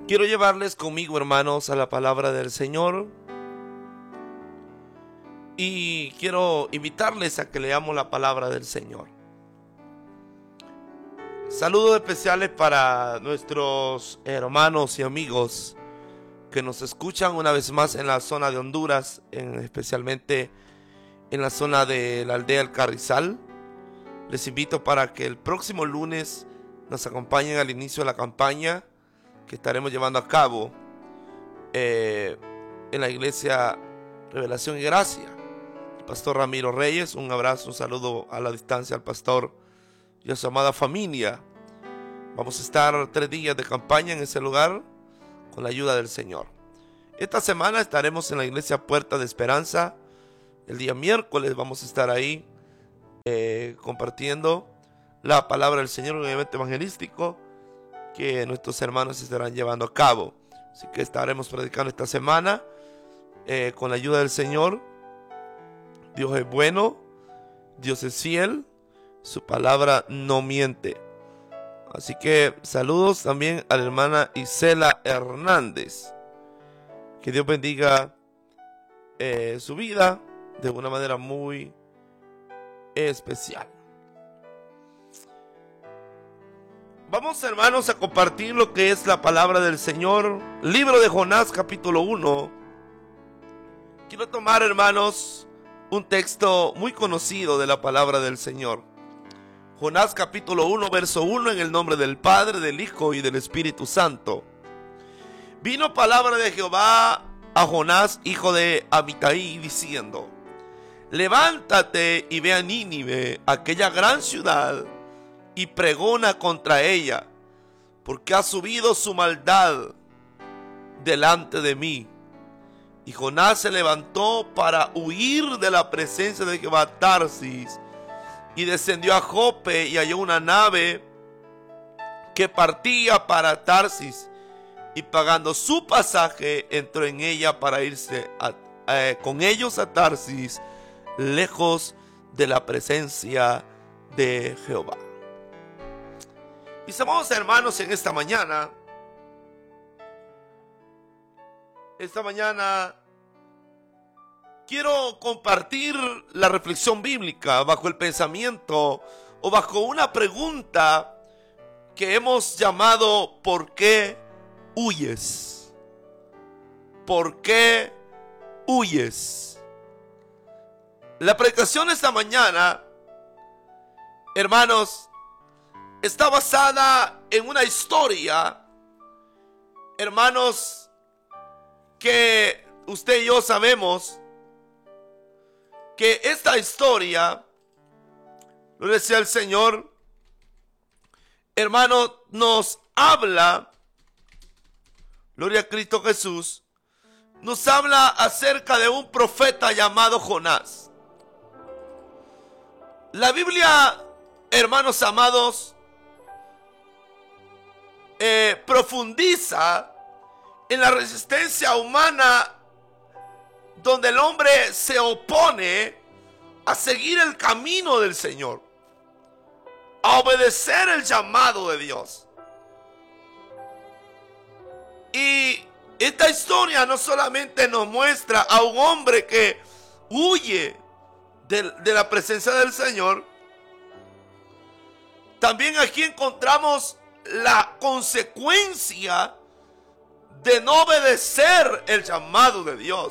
Quiero llevarles conmigo, hermanos, a la palabra del Señor. Y quiero invitarles a que leamos la palabra del Señor. Saludos especiales para nuestros hermanos y amigos que nos escuchan una vez más en la zona de Honduras, especialmente en la zona de la aldea El Carrizal. Les invito para que el próximo lunes nos acompañen al inicio de la campaña que estaremos llevando a cabo en la iglesia Revelación y Gracia. El pastor Ramiro Reyes, un abrazo, un saludo a la distancia al pastor y a su amada familia. Vamos a estar 3 días de campaña en ese lugar con la ayuda del Señor. Esta semana estaremos en la iglesia Puerta de Esperanza. El día miércoles vamos a estar ahí compartiendo la palabra del Señor en un evento evangelístico que nuestros hermanos estarán llevando a cabo. Así que estaremos predicando esta semana con la ayuda del Señor. Dios es bueno, Dios es fiel, su palabra no miente. Así que saludos también a la hermana Isela Hernández. Que Dios bendiga su vida de una manera muy especial. Vamos, hermanos, a compartir lo que es la palabra del Señor. Libro de Jonás, capítulo 1. Quiero tomar, hermanos, un texto muy conocido de la palabra del Señor. Jonás, capítulo 1, verso 1, en el nombre del Padre, del Hijo y del Espíritu Santo. Vino palabra de Jehová a Jonás, hijo de Amitai, diciendo: levántate y ve a Nínive, aquella gran ciudad, y pregona contra ella, porque ha subido su maldad delante de mí. Y Jonás se levantó para huir de la presencia de Jehová a Tarsis, y descendió a Jope y halló una nave que partía para Tarsis, y pagando su pasaje entró en ella para irse con ellos a Tarsis, lejos de la presencia de Jehová. Mis amados hermanos, en esta mañana quiero compartir la reflexión bíblica bajo el pensamiento o bajo una pregunta que hemos llamado ¿por qué huyes? ¿Por qué huyes? La predicación esta mañana, hermanos, está basada en una historia, hermanos, que usted y yo sabemos que esta historia, lo decía el Señor, hermano, nos habla, gloria a Cristo Jesús, nos habla acerca de un profeta llamado Jonás. La Biblia, hermanos amados, profundiza en la resistencia humana, donde el hombre se opone a seguir el camino del Señor, a obedecer el llamado de Dios. Y esta historia no solamente nos muestra a un hombre que huye de la presencia del Señor, también aquí encontramos la consecuencia de no obedecer el llamado de Dios.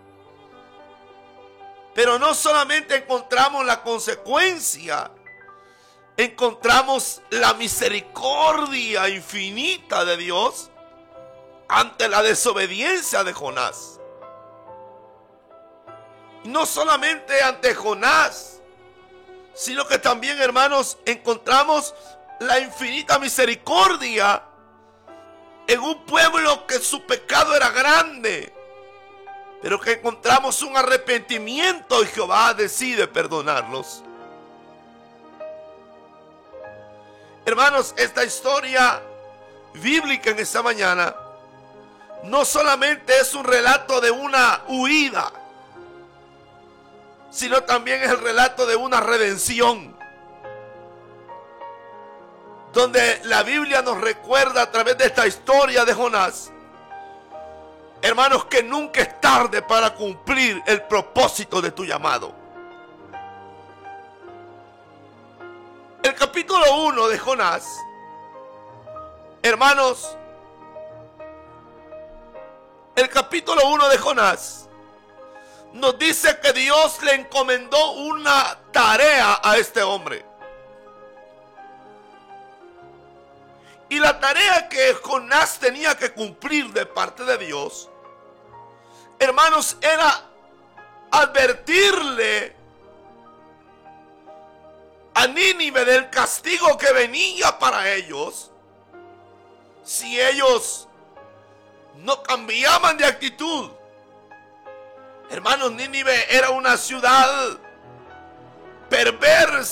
Pero no solamente encontramos la consecuencia, encontramos la misericordia infinita de Dios ante la desobediencia de Jonás. Y no solamente ante Jonás, sino que también, hermanos, encontramos la infinita misericordia en un pueblo que su pecado era grande, pero que encontramos un arrepentimiento y Jehová decide perdonarlos. Hermanos, esta historia bíblica en esta mañana no solamente es un relato de una huida, sino también es el relato de una redención. donde la Biblia nos recuerda a través de esta historia de Jonás, hermanos, que nunca es tarde para cumplir el propósito de tu llamado. El capítulo 1 de Jonás, hermanos, el capítulo 1 de Jonás nos dice que Dios le encomendó una tarea a este hombre. Y la tarea que Jonás tenía que cumplir de parte de Dios, hermanos, era advertirle a Nínive del castigo que venía para ellos si ellos no cambiaban de actitud. Hermanos, Nínive era una ciudad perversa